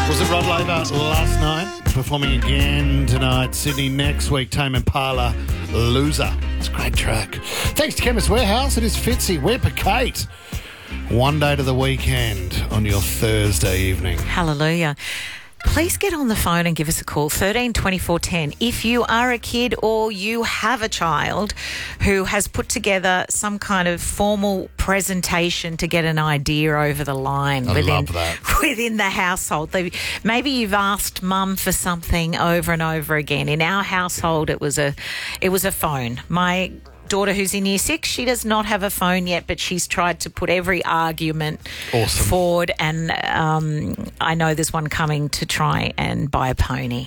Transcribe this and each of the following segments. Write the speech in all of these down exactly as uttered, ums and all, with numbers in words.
Was it Rod Laver last night? Performing again tonight. Sydney next week. Tame Impala, Loser. It's a great track. Thanks to Chemist Warehouse. It is Fitzy. We're Kate. One day to the weekend on your Thursday evening. Hallelujah. Please get on the phone and give us a call, thirteen twenty-four ten. If you are a kid or you have a child who has put together some kind of formal presentation to get an idea over the line I within, love that. within the household. They, maybe you've asked mum for something over and over again. In our household, it was a, it was a phone. My daughter who's in year six, she does not have a phone yet, but she's tried to put every argument Awesome. forward, and um, I know there's one coming to try and buy a pony.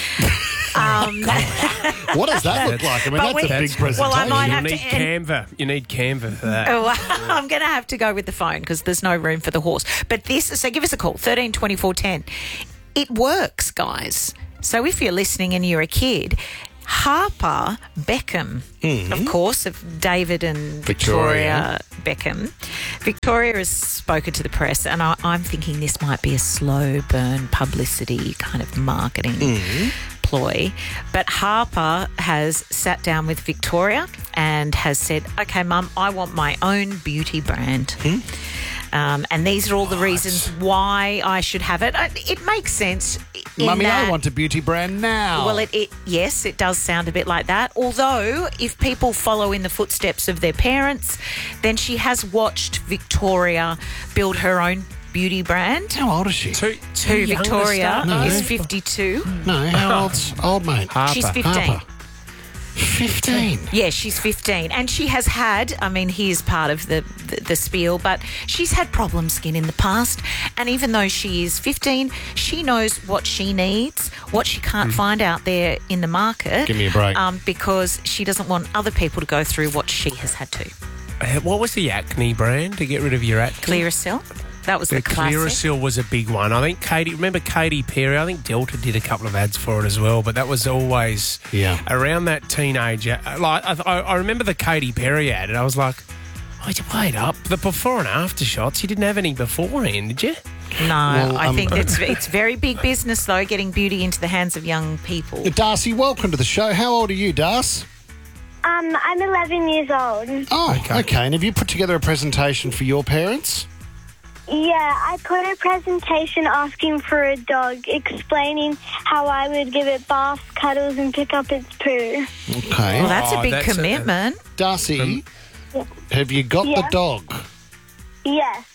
um, What does that look like? I mean, But that's we- a big well, presentation. I might You have need to end- Canva. You need Canva for that. Oh, I'm going to have to go with the phone because there's no room for the horse. But this, so give us a call, thirteen twenty-four ten. It works, guys. So if you're listening and you're a kid, Harper Beckham, of course, of David and Victoria, Beckham. Victoria has spoken to the press, and I, I'm thinking this might be a slow burn publicity kind of marketing ploy. But Harper has sat down with Victoria and has said, okay, Mum, I want my own beauty brand. Um, and these are all the reasons why I should have it. I- It makes sense. in Mummy, that- I want a beauty brand now. well, it, it yes, it does sound a bit like that. Although, if people follow in the footsteps of their parents, then she has watched Victoria build her own beauty brand. How old is she? Too, Who, young to Victoria start? No. is fifty-two. No, how old's old mate? Harper. She's fifteen. Harper. fifteen. Yeah, she's fifteen. And she has had, I mean, he is part of the, the, the spiel, but she's had problem skin in the past. And even though she is fifteen, she knows what she needs, what she can't find out there in the market. Give me a break. Um, because she doesn't want other people to go through what she has had to. Uh, What was the acne brand to get rid of your acne? Clearasil. That was the, The classic. Clearasil was a big one. I think Katy, remember Katy Perry? I think Delta did a couple of ads for it as well, but that was always Yeah. around that teenager. Like I, I I remember the Katy Perry ad, and I was like, wait, wait up. The before and after shots, you didn't have any beforehand, did you? No, Well, I um, think it's it's very big business, though, getting beauty into the hands of young people. Darcy, welcome to the show. How old are you, Darcy? Um, I'm eleven years old. Oh, okay. Okay. And have you put together a presentation for your parents? Yeah, I put a presentation asking for a dog, explaining how I would give it baths, cuddles, and pick up its poo. Okay. Well, that's a Oh, big that's a- commitment. Darcy, have you got the Yeah. dog? Yes.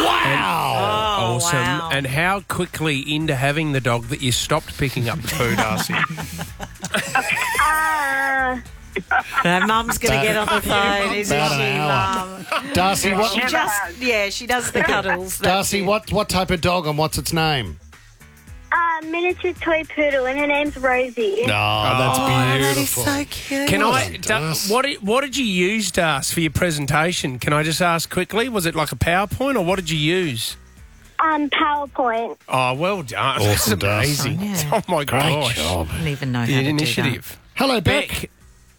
Wow. Awesome. wow. And how quickly into having the dog that you stopped picking up the poo, Darcy? Uh, Her mum's going to get on the phone, isn't About an she, hour. Mum? Darcy, She what, just, yeah, she does the cuddles. that's Darcy, it. what, what type of dog and what's its name? a miniature toy poodle, and her name's Rosie. Oh, that's Oh, that is beautiful. so cute. Can Well I? done, Da, Darcy. what did, what did you use, Das, for your presentation? Can I just ask quickly? Was it like a PowerPoint, or what did you use? Um, PowerPoint. Oh, well done. That's Awesome, Das. amazing. Oh, yeah. Oh, my Great gosh. job. I don't even know how The to do initiative. Hello, Beck. Beck.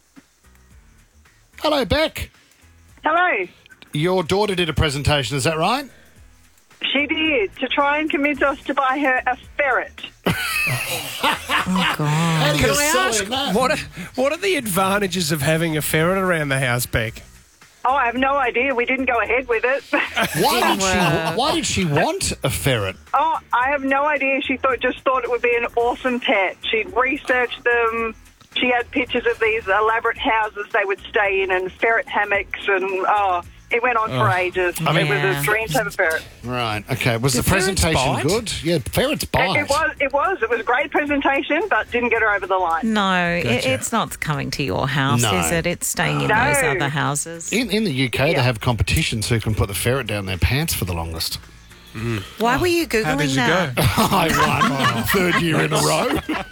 Hello, Beck. Hello. Your daughter did a presentation, is that right? She did, to try and convince us to buy her a ferret. that. Oh, God. How do Can you I sell ask, it that? what are, what are the advantages of having a ferret around the house, Beck? Oh, I have no idea. We didn't go ahead with it. Why did Wow. she? Why did she want a ferret? oh, I have no idea. She thought just thought it would be an awesome pet. She'd researched them. She had pictures of these elaborate houses they would stay in and ferret hammocks and, oh, it went on for ages. I mean- it was Yeah. a dream to have a ferret. Right. Okay. Was the Do ferrets presentation bite? good? Yeah, ferrets It, bite. it was. It was. It was a great presentation, but didn't get her over the line. No, it, Gotcha. it's not coming to your house, No. is it? It's staying in No. those other houses. In, in the U K, they Yeah. have competitions who can put the ferret down their pants for the longest. Why were you How did Googling you that? go? I won. Third year in a row.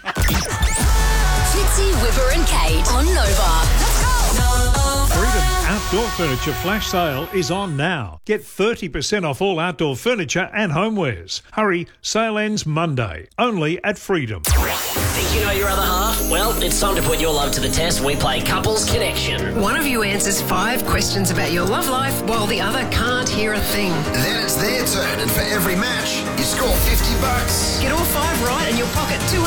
Fitzy, Whipper and Kate on Nova. Freedom Outdoor Furniture Flash Sale is on now. Get thirty percent off all outdoor furniture and homewares. Hurry, sale ends Monday, only at Freedom. Think you know your other half? Well, it's time to put your love to the test. We play Couples Connection. One of you answers five questions about your love life while the other can't hear a thing. Then it's their turn, and for every match, you score fifty bucks. Get all five right and you'll pocket two